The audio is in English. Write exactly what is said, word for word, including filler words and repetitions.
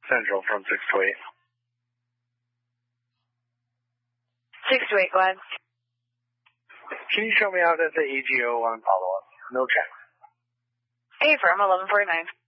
Central from six to eight. six to eight, go ahead. Can you show me out at the A G O on follow-up? No check. Hey, from eleven forty-nine.